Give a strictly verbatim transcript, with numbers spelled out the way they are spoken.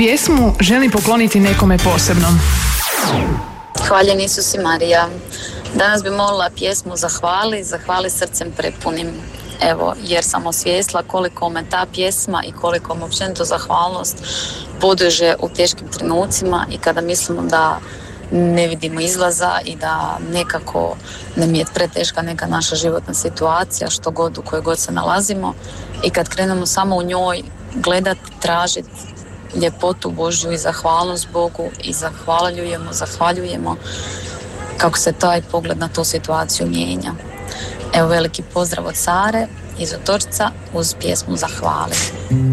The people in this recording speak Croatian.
pjesmu želim pokloniti nekome posebnom. Hvaljen Isus i Marija. Danas bi molila pjesmu Zahvali, zahvali srcem prepunim. Evo, jer sam osvijestila koliko me ta pjesma i koliko me općenito zahvalnost podiže u teškim trenucima i kada mislimo da ne vidimo izlaza i da nekako nam je preteška neka naša životna situacija, što god u kojoj god se nalazimo, i kad krenemo samo u njoj gledati, tražiti ljepotu Božju i zahvalnost Bogu i zahvaljujemo, zahvaljujemo kako se taj pogled na tu situaciju mijenja. Evo, veliki pozdrav od Sare iz Otočca uz pjesmu Zahvali.